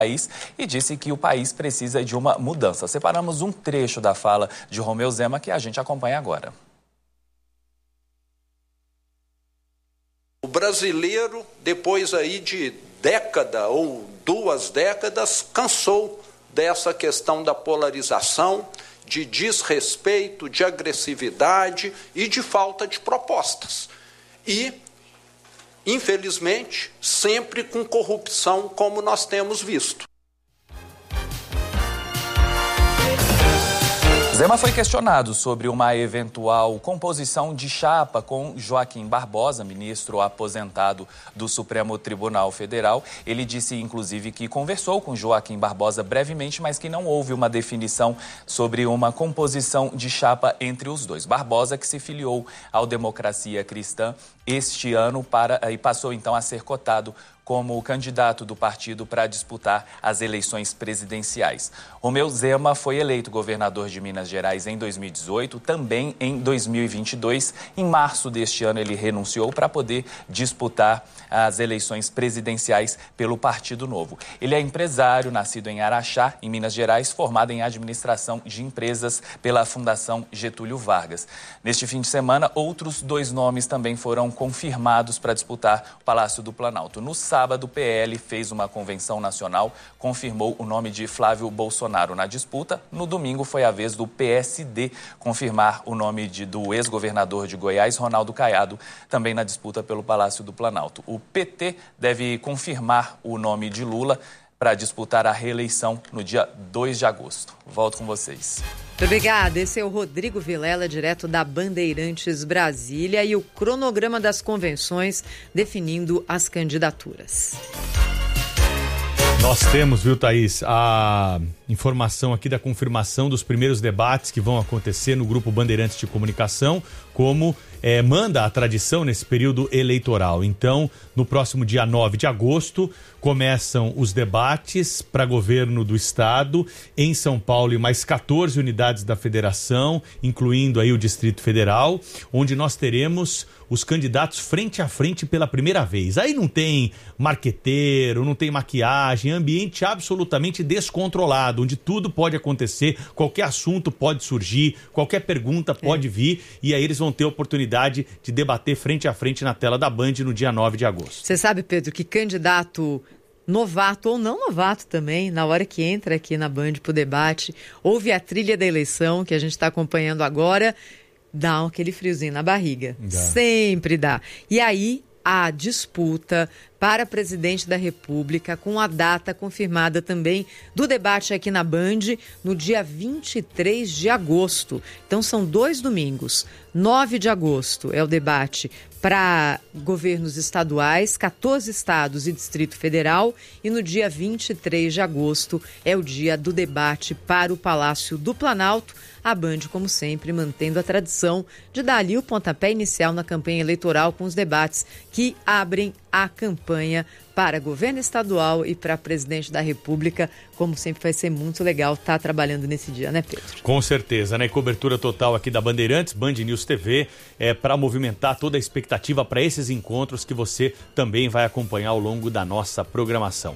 país e disse que o país precisa de uma mudança. Separamos um trecho da fala de Romeu Zema que a gente acompanha agora. O brasileiro, depois aí de década ou 2 décadas, cansou dessa questão da polarização, de desrespeito, de agressividade e de falta de propostas. E, infelizmente, sempre com corrupção, como nós temos visto. Zema foi questionado sobre uma eventual composição de chapa com Joaquim Barbosa, ministro aposentado do Supremo Tribunal Federal. Ele disse, inclusive, que conversou com Joaquim Barbosa brevemente, mas que não houve uma definição sobre uma composição de chapa entre os dois. Barbosa, que se filiou ao Democracia Cristã este ano e passou então a ser cotado como candidato do partido para disputar as eleições presidenciais. Romeu Zema foi eleito governador de Minas Gerais em 2018, também em 2022. Em março deste ano, ele renunciou para poder disputar as eleições presidenciais pelo Partido Novo. Ele é empresário, nascido em Araxá, em Minas Gerais, formado em administração de empresas pela Fundação Getúlio Vargas. Neste fim de semana, outros 2 nomes também foram confirmados para disputar o Palácio do Planalto. No sábado, o PL fez uma convenção nacional, confirmou o nome de Flávio Bolsonaro na disputa. No domingo, foi a vez do PSD confirmar o nome do ex-governador de Goiás, Ronaldo Caiado, também na disputa pelo Palácio do Planalto. O PT deve confirmar o nome de Lula para disputar a reeleição no dia 2 de agosto. Volto com vocês. Muito obrigada. Esse é o Rodrigo Vilela, direto da Bandeirantes Brasília, e o cronograma das convenções definindo as candidaturas. Nós temos, viu, Thaís, a informação aqui da confirmação dos primeiros debates que vão acontecer no Grupo Bandeirantes de Comunicação, como manda a tradição nesse período eleitoral. Então, no próximo dia 9 de agosto, começam os debates para governo do estado em São Paulo e mais 14 unidades da federação, incluindo aí o Distrito Federal, onde nós teremos os candidatos frente a frente pela primeira vez. Aí não tem marqueteiro, não tem maquiagem, ambiente absolutamente descontrolado, onde tudo pode acontecer, qualquer assunto pode surgir, qualquer pergunta pode vir, e aí eles vão ter a oportunidade de debater frente a frente na tela da Band no dia 9 de agosto. Você sabe, Pedro, que candidato novato ou não novato também, na hora que entra aqui na Band pro debate, ouve a trilha da eleição que a gente está acompanhando agora, dá aquele friozinho na barriga. Sempre dá. E aí, a disputa para presidente da República, com a data confirmada também do debate aqui na Band, no dia 23 de agosto. Então, são 2 domingos. 9 de agosto é o debate para governos estaduais, 14 estados e Distrito Federal, e no dia 23 de agosto é o dia do debate para o Palácio do Planalto. A Band, como sempre, mantendo a tradição de dar ali o pontapé inicial na campanha eleitoral com os debates que abrem a campanha para governo estadual e para presidente da República. Como sempre, vai ser muito legal estar trabalhando nesse dia, né, Pedro? Com certeza, né? Cobertura total aqui da Bandeirantes, Band News TV, para movimentar toda a expectativa para esses encontros que você também vai acompanhar ao longo da nossa programação.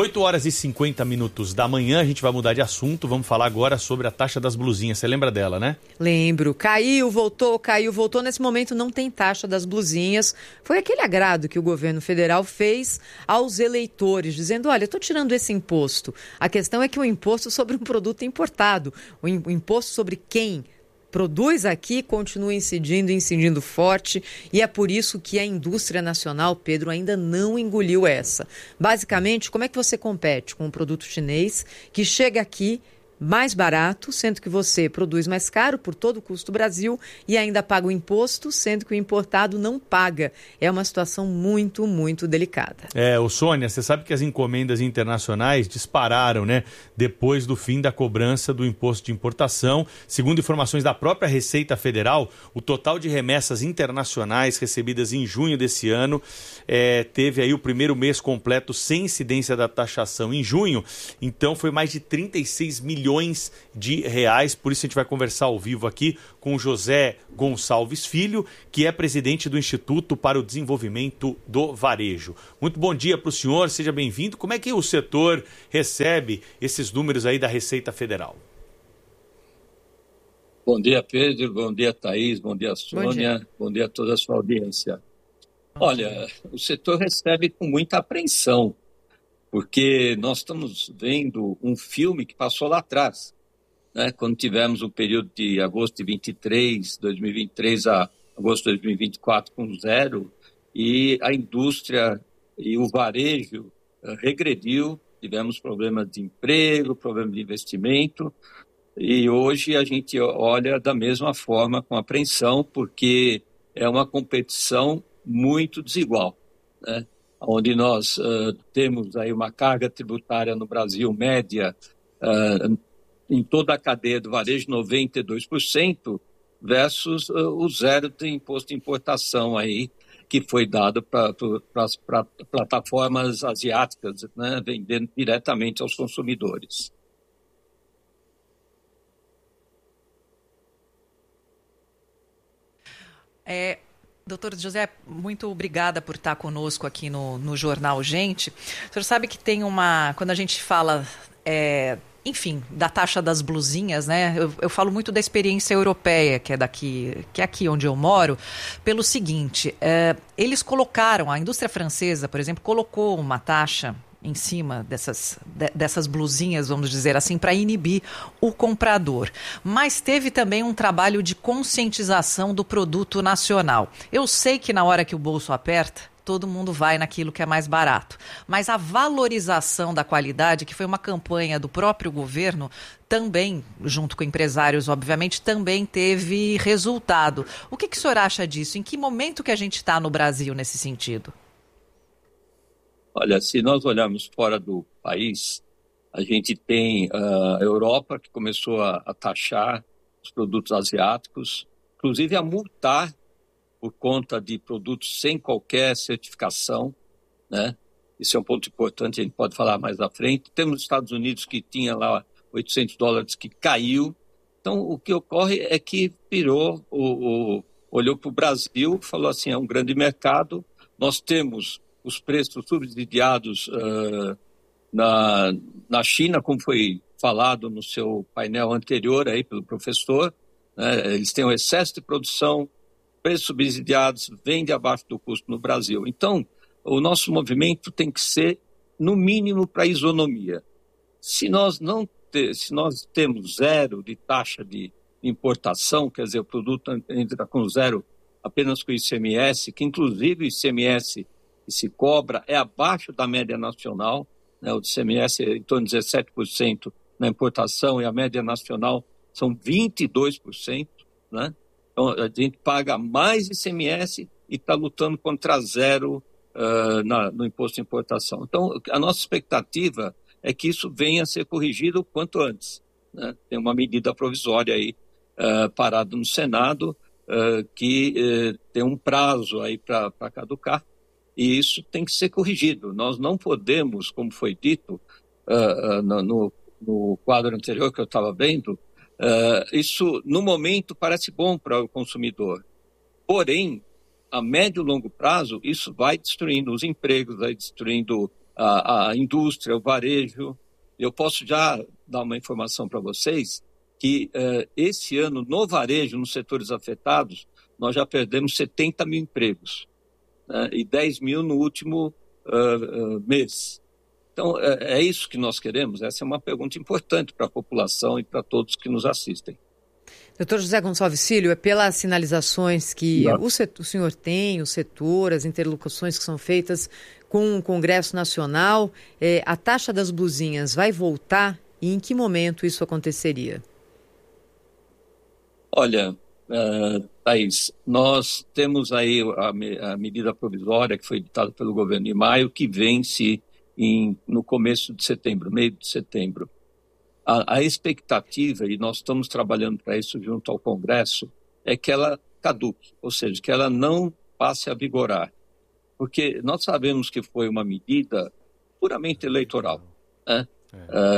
8h50 da manhã, a gente vai mudar de assunto, vamos falar agora sobre a taxa das blusinhas. Você lembra dela, né? Lembro. Caiu, voltou. Nesse momento não tem taxa das blusinhas. Foi aquele agrado que o governo federal fez aos eleitores, dizendo, olha, eu estou tirando esse imposto. A questão é que o imposto sobre um produto importado, o imposto sobre quem produz aqui continua incidindo forte, e é por isso que a indústria nacional, Pedro, ainda não engoliu essa. Basicamente, como é que você compete com um produto chinês que chega aqui mais barato, sendo que você produz mais caro por todo o custo do Brasil e ainda paga o imposto, sendo que o importado não paga. É uma situação muito, muito delicada. Sônia, você sabe que as encomendas internacionais dispararam, né? Depois do fim da cobrança do imposto de importação. Segundo informações da própria Receita Federal, o total de remessas internacionais recebidas em junho desse ano teve aí o primeiro mês completo sem incidência da taxação em junho. Então foi mais de 36 milhões bilhões de reais. Por isso a gente vai conversar ao vivo aqui com José Gonçalves Filho, que é presidente do Instituto para o Desenvolvimento do Varejo. Muito bom dia para o senhor, seja bem-vindo. Como é que o setor recebe esses números aí da Receita Federal? Bom dia, Pedro. Bom dia, Thaís. Bom dia, Sônia. Bom dia a toda a sua audiência. Olha, o setor recebe com muita apreensão, porque nós estamos vendo um filme que passou lá atrás, né? Quando tivemos o período de agosto de 2023 a agosto de 2024 com zero, e a indústria e o varejo regrediu, tivemos problemas de emprego, problemas de investimento, e hoje a gente olha da mesma forma com apreensão, porque é uma competição muito desigual, né? Onde nós temos aí uma carga tributária no Brasil média em toda a cadeia do varejo 92% versus o zero de imposto de importação aí que foi dado para as plataformas asiáticas, né, vendendo diretamente aos consumidores. Doutor José, muito obrigada por estar conosco aqui no Jornal Gente. O senhor sabe que tem quando a gente fala, enfim, da taxa das blusinhas, né? Eu falo muito da experiência europeia, que é aqui onde eu moro, pelo seguinte, eles colocaram, a indústria francesa, por exemplo, colocou uma taxa em cima dessas blusinhas, vamos dizer assim, para inibir o comprador. Mas teve também um trabalho de conscientização do produto nacional. Eu sei que na hora que o bolso aperta, todo mundo vai naquilo que é mais barato. Mas a valorização da qualidade, que foi uma campanha do próprio governo, também, junto com empresários, obviamente, também teve resultado. O que o senhor acha disso? Em que momento que a gente está no Brasil nesse sentido? Olha, se nós olharmos fora do país, a gente tem a Europa, que começou a taxar os produtos asiáticos, inclusive a multar por conta de produtos sem qualquer certificação, né? Isso é um ponto importante, a gente pode falar mais à frente. Temos os Estados Unidos, que tinha lá $800, que caiu. Então, o que ocorre é que virou, olhou para o Brasil, falou assim, é um grande mercado, nós temos os preços subsidiados na China, como foi falado no seu painel anterior aí pelo professor, né? Eles têm um excesso de produção, preços subsidiados, vende abaixo do custo no Brasil. Então, o nosso movimento tem que ser, no mínimo, para a isonomia. Se nós temos zero de taxa de importação, quer dizer, o produto entra com zero apenas com o ICMS, que inclusive o ICMS que se cobra é abaixo da média nacional, né? O ICMS é em torno de 17% na importação e a média nacional são 22%, né? Então, a gente paga mais ICMS e está lutando contra zero no imposto de importação. Então, a nossa expectativa é que isso venha a ser corrigido o quanto antes, né? Tem uma medida provisória aí parada no Senado que tem um prazo aí para caducar. E isso tem que ser corrigido. Nós não podemos, como foi dito no quadro anterior que eu estava vendo, isso no momento parece bom para o consumidor. Porém, a médio e longo prazo, isso vai destruindo os empregos, vai destruindo a indústria, o varejo. Eu posso já dar uma informação para vocês que esse ano, no varejo, nos setores afetados, nós já perdemos 70 mil empregos. E 10 mil no último mês. Então, é isso que nós queremos? Essa é uma pergunta importante para a população e para todos que nos assistem. Doutor José Gonçalves Filho, é pelas sinalizações que o senhor tem, o setor, as interlocuções que são feitas com o Congresso Nacional, a taxa das blusinhas vai voltar e em que momento isso aconteceria? Olha, Thaís, nós temos aí a medida provisória que foi editada pelo governo em maio, que vence no começo de setembro, meio de setembro. A expectativa, e nós estamos trabalhando para isso junto ao Congresso, é que ela caduque, ou seja, que ela não passe a vigorar. Porque nós sabemos que foi uma medida puramente eleitoral, né?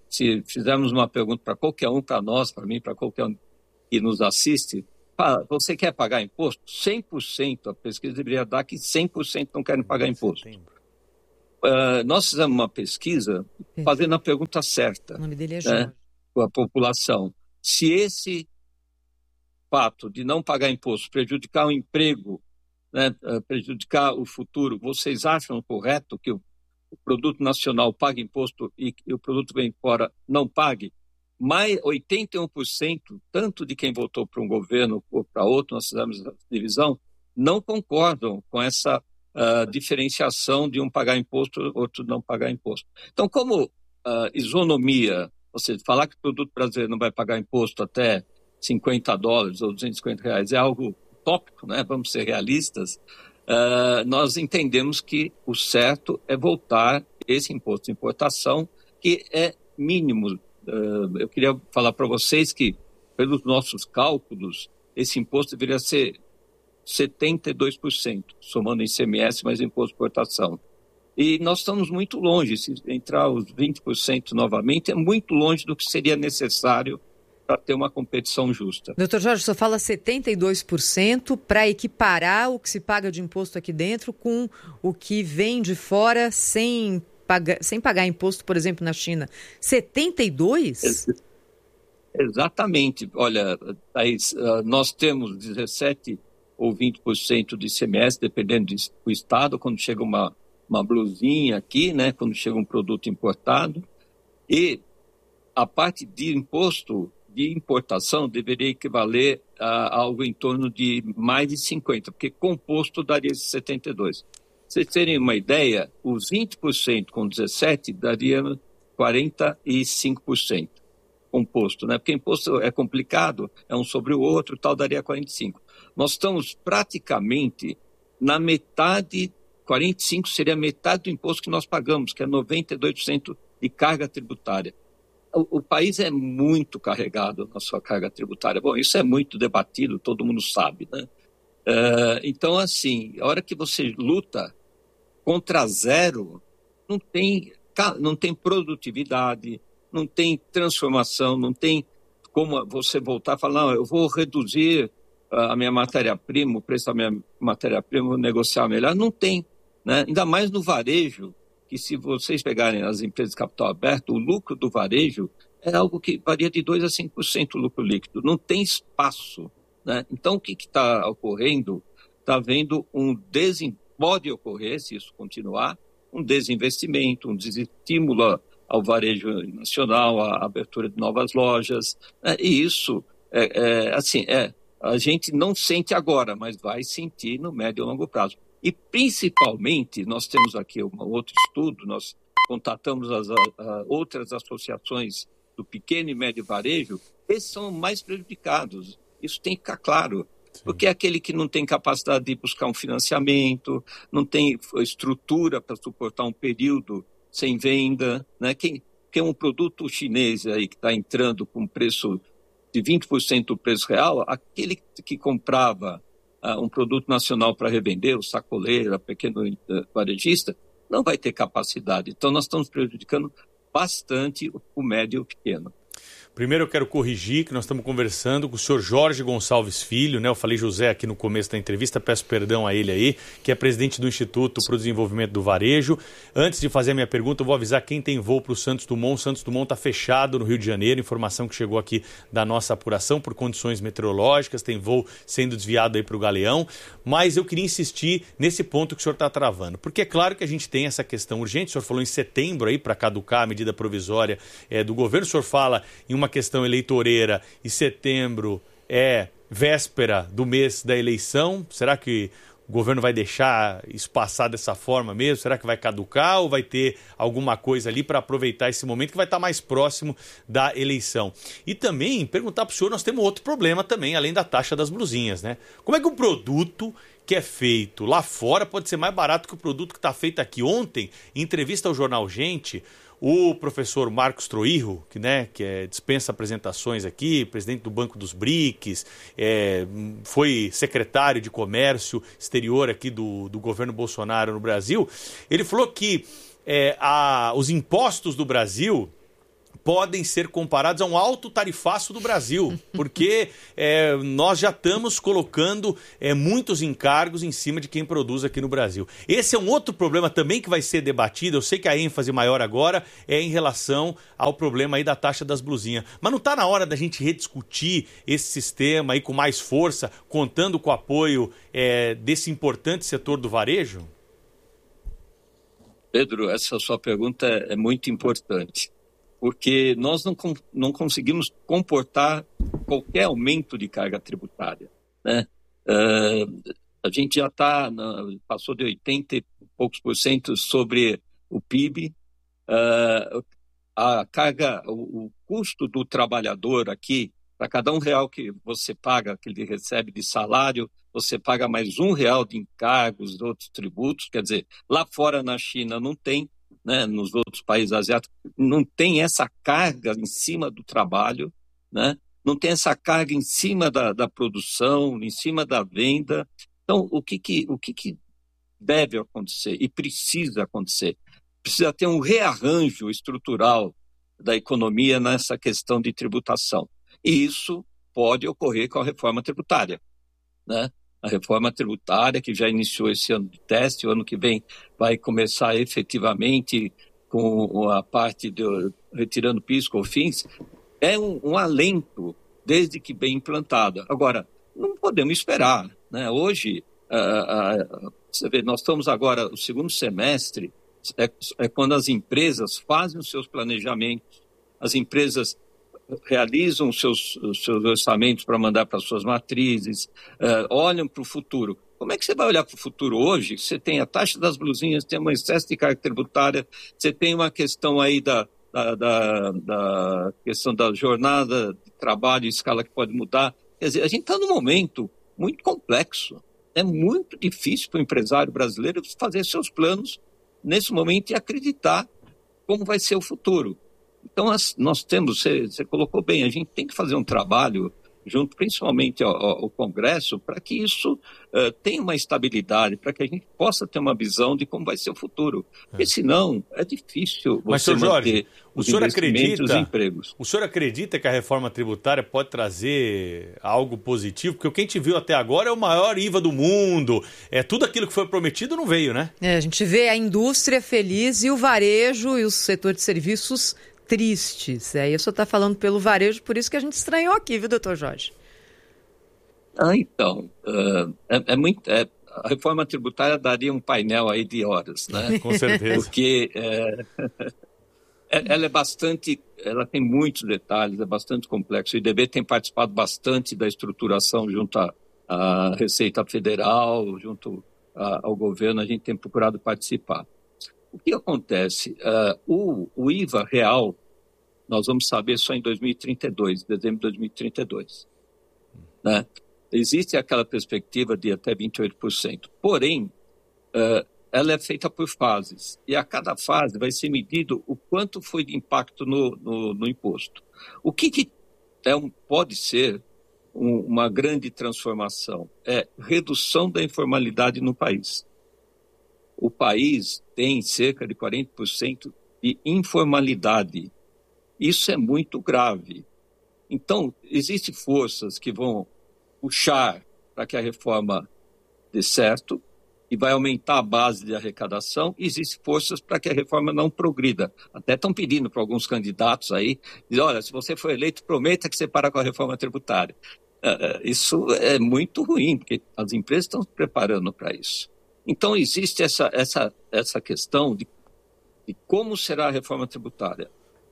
se fizermos uma pergunta para qualquer um, para nós, para mim, para qualquer um que nos assiste, você quer pagar imposto? 100%, a pesquisa deveria dar que 100% não querem pagar imposto. Nós fizemos uma pesquisa fazendo a pergunta certa. O nome dele é Jorge. Com a população. Se esse fato de não pagar imposto prejudicar o emprego, né, prejudicar o futuro, vocês acham correto que o produto nacional pague imposto e o produto que vem fora não pague? Mais 81%, tanto de quem votou para um governo ou para outro, nós fizemos a divisão, não concordam com essa diferenciação de um pagar imposto, outro não pagar imposto. Então, como isonomia, ou seja, falar que o produto brasileiro não vai pagar imposto até $50 ou R$250 é algo utópico, né? Vamos ser realistas. Nós entendemos que o certo é voltar esse imposto de importação, que é mínimo. Eu queria falar para vocês que, pelos nossos cálculos, esse imposto deveria ser 72%, somando ICMS mais imposto de importação. E nós estamos muito longe, se entrar os 20% novamente, é muito longe do que seria necessário para ter uma competição justa. Doutor Jorge, só fala 72% para equiparar o que se paga de imposto aqui dentro com o que vem de fora sem pagar imposto, por exemplo, na China. 72%? Exatamente. Olha, Thaís, nós temos 17% ou 20% de ICMS, dependendo do estado, quando chega uma blusinha aqui, né, quando chega um produto importado. E a parte de imposto de importação deveria equivaler a algo em torno de mais de 50%, porque composto daria 72%. Para vocês terem uma ideia, os 20% com 17% daria 45% composto, né? Porque imposto é complicado, é um sobre o outro, tal, daria 45%. Nós estamos praticamente na metade, 45% seria metade do imposto que nós pagamos, que é 92% de carga tributária. O país é muito carregado na sua carga tributária. Bom, isso é muito debatido, todo mundo sabe, né? Então, assim, a hora que você luta contra zero, não tem produtividade, não tem transformação, não tem como você voltar e falar, não, eu vou reduzir a minha matéria-prima, o preço da minha matéria-prima, vou negociar melhor. Não tem, né? Ainda mais no varejo, que se vocês pegarem as empresas de capital aberto, o lucro do varejo é algo que varia de 2% a 5% o lucro líquido. Não tem espaço, né? Então, o que está ocorrendo? Está havendo pode ocorrer, se isso continuar, um desinvestimento, um desestímulo ao varejo nacional, a abertura de novas lojas, né? E isso, a gente não sente agora, mas vai sentir no médio e longo prazo. E, principalmente, nós temos aqui um outro estudo, nós contatamos as outras associações do pequeno e médio varejo, esses são mais prejudicados. Isso tem que ficar claro. Sim. Porque é aquele que não tem capacidade de buscar um financiamento, não tem estrutura para suportar um período sem venda, né? Quem é um produto chinês aí que está entrando com preço de 20% do preço real, aquele que comprava um produto nacional para revender, o sacoleiro, o pequeno varejista, não vai ter capacidade. Então, nós estamos prejudicando bastante o médio e o pequeno. Primeiro eu quero corrigir que nós estamos conversando com o senhor Jorge Gonçalves Filho, né? Eu falei José aqui no começo da entrevista, peço perdão a ele aí, que é presidente do Instituto para o Desenvolvimento do Varejo. Antes de fazer a minha pergunta, eu vou avisar quem tem voo para o Santos Dumont. O Santos Dumont está fechado no Rio de Janeiro, informação que chegou aqui da nossa apuração por condições meteorológicas, tem voo sendo desviado aí para o Galeão, mas eu queria insistir nesse ponto que o senhor está travando, porque é claro que a gente tem essa questão urgente, o senhor falou em setembro aí para caducar a medida provisória do governo, o senhor fala em uma questão eleitoreira e setembro é véspera do mês da eleição. Será que o governo vai deixar isso passar dessa forma mesmo? Será que vai caducar ou vai ter alguma coisa ali para aproveitar esse momento que vai estar mais próximo da eleição? E também perguntar para o senhor, nós temos outro problema também, além da taxa das blusinhas, né? Como é que um produto que é feito lá fora pode ser mais barato que o produto que está feito aqui? Ontem, em entrevista ao jornal Gente, o professor Marcos Troirro, que dispensa apresentações aqui, presidente do Banco dos BRICS, foi secretário de Comércio Exterior aqui do governo Bolsonaro no Brasil, ele falou que os impostos do Brasil podem ser comparados a um alto tarifaço do Brasil, porque nós já estamos colocando muitos encargos em cima de quem produz aqui no Brasil. Esse é um outro problema também que vai ser debatido. Eu sei que a ênfase maior agora é em relação ao problema aí da taxa das blusinhas. Mas não está na hora da gente rediscutir esse sistema aí com mais força, contando com o apoio desse importante setor do varejo? Pedro, essa sua pergunta é muito importante, porque nós não conseguimos comportar qualquer aumento de carga tributária, né? A gente já passou de 80 e poucos % sobre o PIB. A carga, o custo do trabalhador aqui, para cada R$1 que você paga, que ele recebe de salário, você paga mais R$1 de encargos, de outros tributos. Quer dizer, lá fora na China não tem, né, nos outros países asiáticos, não tem essa carga em cima do trabalho, né? Não tem essa carga em cima da produção, em cima da venda. Então, o que deve acontecer e precisa acontecer? Precisa ter um rearranjo estrutural da economia nessa questão de tributação. E isso pode ocorrer com a reforma tributária, né? A reforma tributária, que já iniciou esse ano de teste, o ano que vem vai começar efetivamente com a parte retirando PIS, COFINS, é um alento, desde que bem implantada. Agora, não podemos esperar, né? Hoje, você vê, nós estamos agora, o segundo semestre, é quando as empresas fazem os seus planejamentos, as empresas realizam os seus orçamentos para mandar para suas matrizes, olham para o futuro. Como é que você vai olhar para o futuro hoje? Você tem a taxa das blusinhas, tem um excesso de carga tributária, você tem uma questão aí da questão da jornada de trabalho, escala que pode mudar. Quer dizer, a gente está num momento muito complexo. É muito difícil para o empresário brasileiro fazer seus planos nesse momento e acreditar como vai ser o futuro. Então, nós temos, você colocou bem, a gente tem que fazer um trabalho junto principalmente ao Congresso para que isso tenha uma estabilidade, para que a gente possa ter uma visão de como vai ser o futuro. Porque senão é difícil você manter os investimentos e os empregos. O senhor acredita que a reforma tributária pode trazer algo positivo? Porque o que a gente viu até agora é o maior IVA do mundo. Tudo aquilo que foi prometido não veio, né? A gente vê a indústria feliz e o varejo e o setor de serviços tristes. Aí o senhor está falando pelo varejo, por isso que a gente estranhou aqui, viu, doutor Jorge? Então, a reforma tributária daria um painel aí de horas, né? Com certeza. Porque ela tem muitos detalhes, é bastante complexo. O IDB tem participado bastante da estruturação junto à Receita Federal, junto ao governo, a gente tem procurado participar. O que acontece? O IVA real, nós vamos saber só em 2032, dezembro de 2032. Né? Existe aquela perspectiva de até 28%. Porém, ela é feita por fases. E a cada fase vai ser medido o quanto foi de impacto no imposto. O que pode ser uma grande transformação? É redução da informalidade no país. O país tem cerca de 40% de informalidade. Isso é muito grave. Então, existem forças que vão puxar para que a reforma dê certo e vai aumentar a base de arrecadação. E existem forças para que a reforma não progrida. Até estão pedindo para alguns candidatos aí, dizem, olha, se você for eleito, prometa que você para com a reforma tributária. Isso é muito ruim, porque as empresas estão se preparando para isso. Então, existe essa questão de como será a reforma tributária.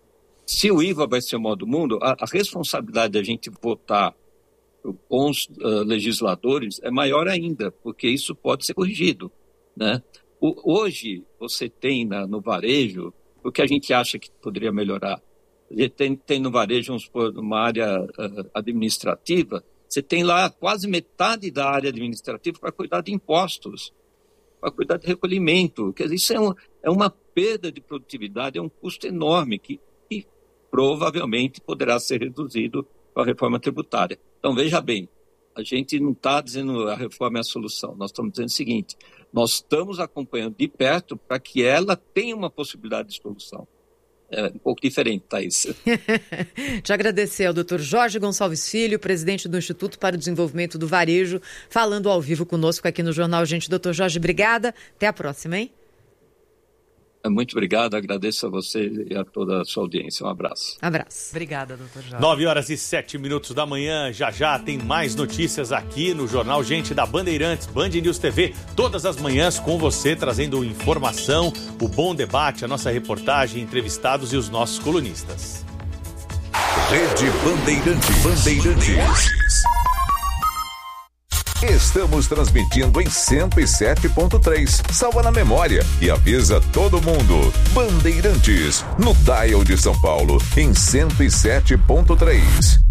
Se o IVA vai ser o modo do mundo, a responsabilidade da gente votar com os legisladores é maior ainda, porque isso pode ser corrigido, né? Hoje, você tem no varejo o que a gente acha que poderia melhorar. Tem no varejo, vamos supor, uma área administrativa, você tem lá quase metade da área administrativa para cuidar de impostos, para cuidar de recolhimento. Quer dizer, isso é uma perda de produtividade, é um custo enorme que provavelmente poderá ser reduzido com a reforma tributária. Então, veja bem, a gente não está dizendo a reforma é a solução, nós estamos dizendo o seguinte, nós estamos acompanhando de perto para que ela tenha uma possibilidade de solução. um pouco diferente, Thaís. Te agradecer ao Dr. Jorge Gonçalves Filho, presidente do Instituto para o Desenvolvimento do Varejo, falando ao vivo conosco aqui no Jornal Gente. Dr. Jorge, obrigada. Até a próxima, hein? Muito obrigado, agradeço a você e a toda a sua audiência. Um abraço. Abraço. Obrigada, doutor Jorge. 9h07 da manhã, já tem mais notícias aqui no Jornal Gente da Bandeirantes, Band News TV, todas as manhãs com você, trazendo informação, o bom debate, a nossa reportagem, entrevistados e os nossos colunistas. Rede Bandeirantes. Estamos transmitindo em 107.3. Salva na memória e avisa todo mundo. Bandeirantes, no dial de São Paulo, em 107.3.